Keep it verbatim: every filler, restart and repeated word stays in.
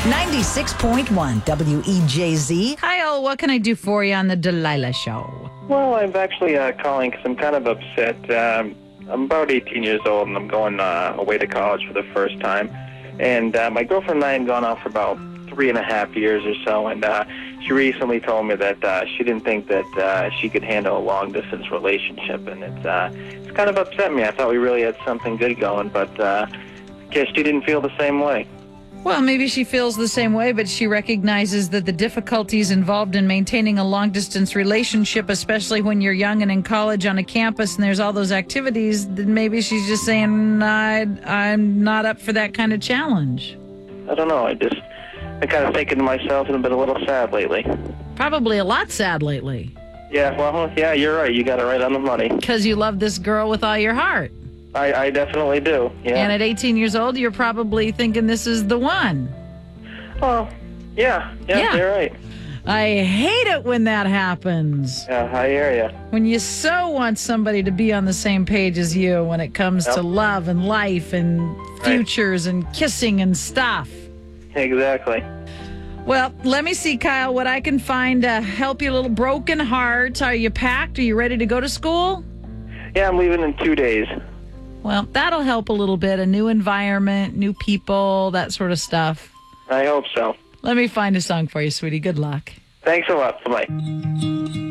ninety-six point one W E J Z. Kyle, what can I do for you on the Delilah Show? Well, I'm actually uh, calling because I'm kind of upset. Um, I'm about eighteen years old, and I'm going uh, away to college for the first time. And uh, my girlfriend and I had gone out for about three and a half years or so, and uh, she recently told me that uh, she didn't think that uh, she could handle a long-distance relationship, and it's, uh, it's kind of upset me. I thought we really had something good going, but uh, I guess she didn't feel the same way. Well, maybe she feels the same way, but she recognizes that the difficulties involved in maintaining a long-distance relationship, especially when you're young and in college on a campus and there's all those activities, then maybe she's just saying, I, I'm not up for that kind of challenge. I don't know. I just, I kind of thinking to myself, and I've been a little sad lately. Probably a lot sad lately. Yeah, well, yeah, you're right. You got it right on the money. Because you love this girl with all your heart. I, I definitely do, yeah. And at eighteen years old, you're probably thinking this is the one. Well, yeah, yeah, Yeah. you're right. I hate it when that happens. Yeah, I hear you. When you so want somebody to be on the same page as you when it comes Yep. to love and life and futures and kissing and stuff. Exactly. Well, let me see, Kyle, what I can find to help your little broken heart. Are you packed? Are you ready to go to school? Yeah, I'm leaving in two days. Well, that'll help a little bit. A new environment, new people, that sort of stuff. I hope so. Let me find a song for you, sweetie. Good luck. Thanks a lot. Bye-bye.